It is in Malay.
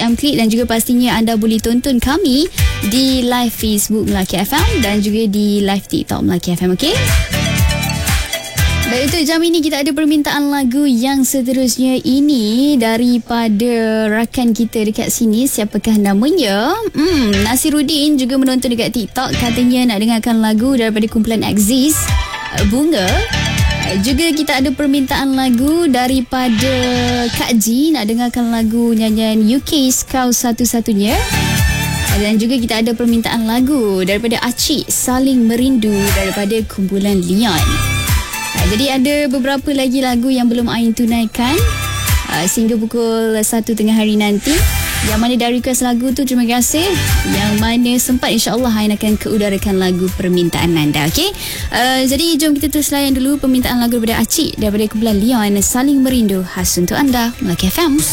FM Klik, dan juga pastinya anda boleh tonton kami di live Facebook Melaki FM dan juga di live TikTok Melaki FM. Okey. Baik, untuk jam ini kita ada permintaan lagu yang seterusnya ini daripada rakan kita dekat sini. Siapakah namanya? Nasiruddin juga menonton dekat TikTok. Katanya nak dengarkan lagu daripada kumpulan Axis, Bunga. Juga kita ada permintaan lagu daripada Kak Ji, nak dengarkan lagu nyanyian UK Kau Satu-Satunya. Dan juga kita ada permintaan lagu daripada Acik, Saling Merindu, daripada kumpulan Leon. Jadi ada beberapa lagi lagu yang belum Ain tunaikan sehingga pukul 1 tengah hari nanti. Yang mana dah request lagu tu, terima kasih. Yang mana sempat, insyaAllah Ain akan keudarakan lagu permintaan anda. Okay? Jadi jom kita terus layan dulu permintaan lagu daripada Acik, daripada kumpulan Leon, Saling Merindu, khas untuk anda Melaki FM.